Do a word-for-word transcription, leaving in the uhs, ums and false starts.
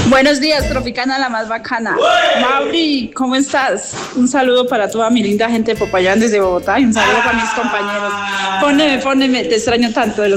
Buenos días, Tropicana, la más bacana. Mauri, ¿cómo estás? Un saludo para toda mi linda gente de Popayán desde Bogotá y un saludo para mis compañeros. Póneme, póneme, te extraño tanto de los